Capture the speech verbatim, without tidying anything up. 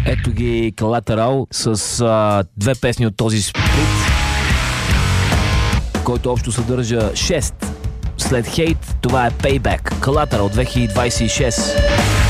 Ето ги Collateral с а, две песни от този сплит, който общо съдържа шест. След Hate, това е Payback. Collateral две хиляди двадесет и шест.